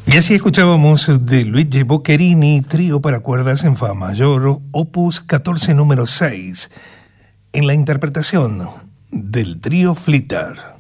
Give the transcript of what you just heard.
Y así escuchábamos de Luigi Boccherini, trío para cuerdas en fa mayor, opus 14 número 6, en la interpretación del trío Flitter.